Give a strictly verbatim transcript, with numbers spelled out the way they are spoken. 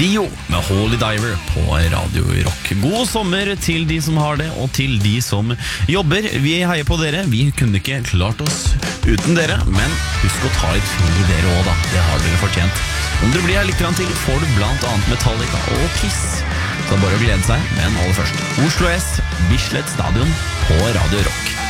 Dio med Holy Diver på Radio Rock. God sommer til de som har det, og til de som jobber. Vi heier på dere. Vi kunne ikke klart oss uten dere, men husk å ta litt fri dere også da. Det har dere fortjent. Om dere blir her litt til, får du blant annet Metallica og Kiss. Så bare å glede seg, men aller først Oslo S, Bislett Stadion på Radio Rock.